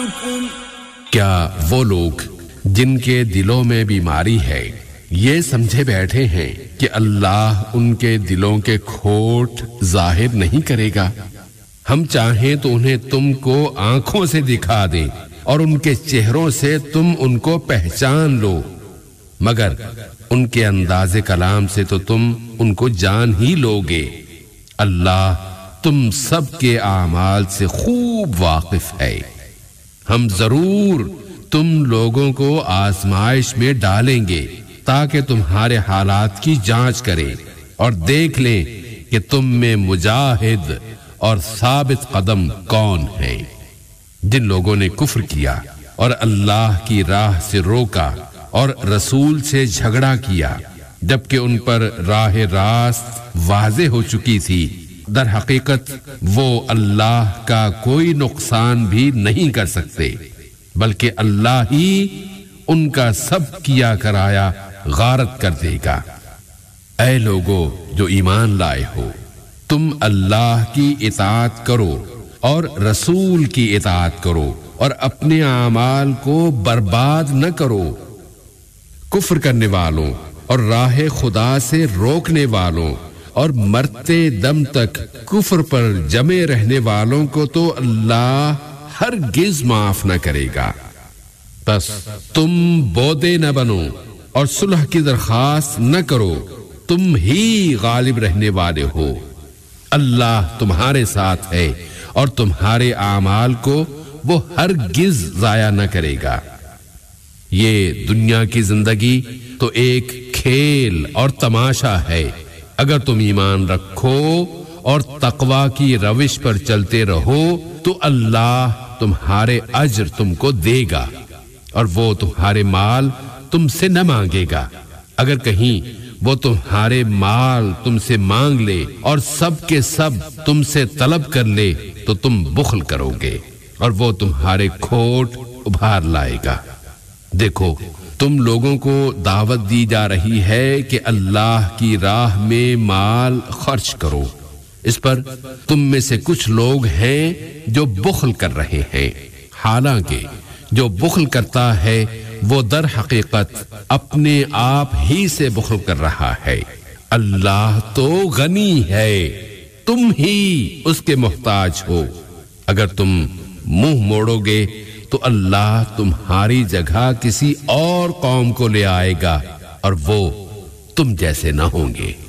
معكم کیا وہ لوگ جن کے دلوں میں بیماری ہے یہ سمجھے بیٹھے ہیں کہ اللہ ان کے دلوں کے کھوٹ ظاہر نہیں کرے گا؟ ہم چاہیں تو انہیں تم کو آنکھوں سے دکھا دیں اور ان کے چہروں سے تم ان کو پہچان لو، مگر ان کے انداز کلام سے تو تم ان کو جان ہی لوگے۔ اللہ تم سب کے اعمال سے خوب واقف ہے۔ ہم ضرور تم لوگوں کو آزمائش میں ڈالیں گے تاکہ تمہارے حالات کی جانچ کریں اور دیکھ لیں کہ تم میں مجاہد اور ثابت قدم کون ہے۔ جن لوگوں نے کفر کیا اور اللہ کی راہ سے روکا اور رسول سے جھگڑا کیا جبکہ ان پر راہ راست واضح ہو چکی تھی، در حقیقت وہ اللہ کا کوئی نقصان بھی نہیں کر سکتے، بلکہ اللہ ہی ان کا سب کیا کرایا غارت کر دے گا۔ اے لوگو جو ایمان لائے ہو، تم اللہ کی اطاعت کرو اور رسول کی اطاعت کرو اور اپنے اعمال کو برباد نہ کرو۔ کفر کرنے والوں اور راہ خدا سے روکنے والوں اور مرتے دم تک کفر پر جمے رہنے والوں کو تو اللہ ہرگز معاف نہ کرے گا۔ بس تم بودے نہ بنو اور صلح کی درخواست نہ کرو، تم ہی غالب رہنے والے ہو۔ اللہ تمہارے ساتھ ہے اور تمہارے اعمال کو وہ ہرگز ضائع نہ کرے گا۔ یہ دنیا کی زندگی تو ایک کھیل اور تماشا ہے، اگر تم ایمان رکھو اور تقوی کی روش پر چلتے رہو تو اللہ تمہارے اجر تم کو دے گا اور وہ تمہارے مال تم سے نہ مانگے گا۔ اگر کہیں وہ تمہارے مال تم سے مانگ لے اور سب کے سب تم سے طلب کر لے تو تم بخل کرو گے اور وہ تمہارے کھوٹ ابھار لائے گا۔ دیکھو تم لوگوں کو دعوت دی جا رہی ہے کہ اللہ کی راہ میں مال خرچ کرو، اس پر تم میں سے کچھ لوگ ہیں جو بخل کر رہے ہیں، حالانکہ جو بخل کرتا ہے وہ در حقیقت اپنے آپ ہی سے بخل کر رہا ہے۔ اللہ تو غنی ہے، تم ہی اس کے محتاج ہو۔ اگر تم منہ موڑو گے تو اللہ تمہاری جگہ کسی اور قوم کو لے آئے گا اور وہ تم جیسے نہ ہوں گے۔